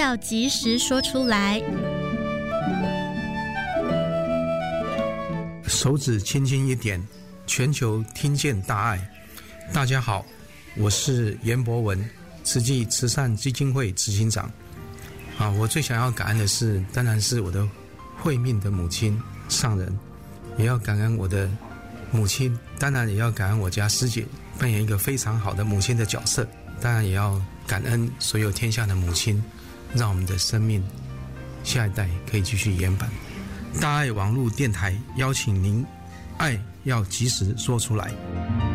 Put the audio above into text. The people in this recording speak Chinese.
要及时说出来。 手指轻轻一点，全球听见大爱。大家好，我是严博文，慈济慈善基金会执行长。我最想要感恩的是，当然是我的慧命的母亲上人，也要感恩我的母亲，当然也要感恩我家师姐扮演一个非常好的母亲的角色，当然也要感恩所有天下的母亲，让我们的生命下一代可以继续延续。大爱网络电台邀请您，爱要及时说出来。